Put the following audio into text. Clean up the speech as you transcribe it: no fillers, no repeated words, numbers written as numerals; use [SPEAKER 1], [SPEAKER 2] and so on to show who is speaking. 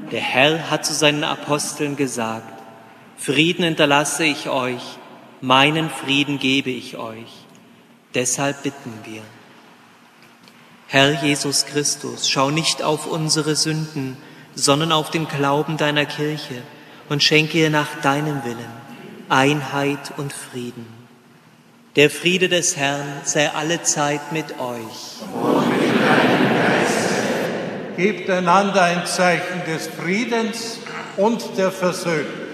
[SPEAKER 1] Der Herr hat zu seinen Aposteln gesagt: Frieden hinterlasse ich euch, meinen Frieden gebe ich euch. Deshalb bitten wir. Herr Jesus Christus, schau nicht auf unsere Sünden, sondern auf den Glauben deiner Kirche und schenke ihr nach deinem Willen Einheit und Frieden. Der Friede des Herrn sei allezeit mit euch.
[SPEAKER 2] Und mit deinem Geiste. Gebt einander ein Zeichen des Friedens und der Versöhnung.